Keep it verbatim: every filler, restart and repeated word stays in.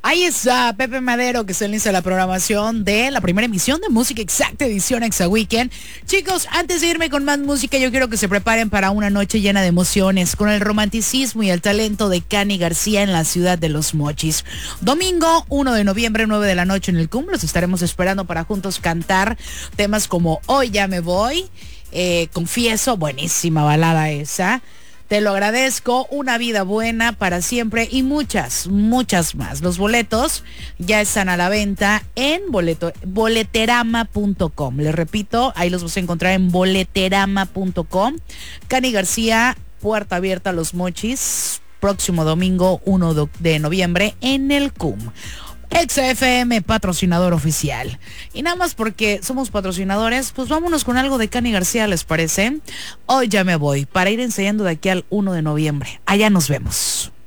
Ahí está Pepe Madero, que se inicia la programación de la primera emisión de Música Exacta, edición Exa Weekend. Chicos, antes de irme con más música, yo quiero que se preparen para una noche llena de emociones, con el romanticismo y el talento de Cani García en la ciudad de Los Mochis. Domingo uno de noviembre, nueve de la noche en el C U M. Los estaremos esperando para juntos cantar temas como Hoy ya me voy, eh, Confieso, buenísima balada esa. Te lo agradezco, Una vida buena para siempre y muchas, muchas más. Los boletos ya están a la venta en boleto, boleterama punto com. Les repito, ahí los vas a encontrar en boleterama punto com. Cani García, puerta abierta a Los Mochis, próximo domingo uno de noviembre en el C U M. Exa F M, patrocinador oficial. Y nada más porque somos patrocinadores, pues vámonos con algo de Cani García, ¿les parece? Hoy ya me voy, para ir enseñando de aquí al uno de noviembre. Allá nos vemos.